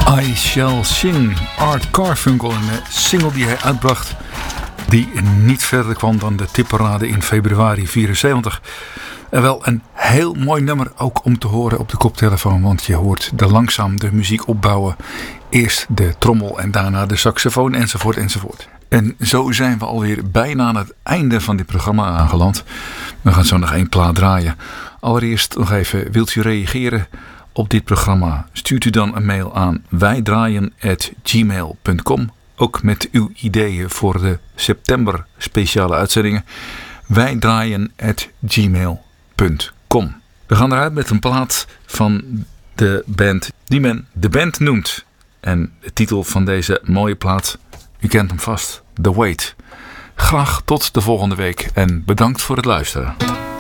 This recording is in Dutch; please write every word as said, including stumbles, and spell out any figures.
I Shall Sing, Art Carfunkel, een single die hij uitbracht die niet verder kwam dan de tipparade in februari vierenzeventig. En wel een heel mooi nummer ook om te horen op de koptelefoon, want je hoort de langzaam de muziek opbouwen. Eerst de trommel en daarna de saxofoon enzovoort enzovoort. En zo zijn we alweer bijna aan het einde van dit programma aangeland. We gaan zo nog één plaat draaien. Allereerst nog even, wilt u reageren op dit programma? Stuurt u dan een mail aan wijdraaien at gmail punt com. Ook met uw ideeën voor de september speciale uitzendingen. wijdraaien at gmail punt com. We gaan eruit met een plaat van de band die men de band noemt. En de titel van deze mooie plaat, u kent hem vast, The Wait. Graag tot de volgende week en bedankt voor het luisteren.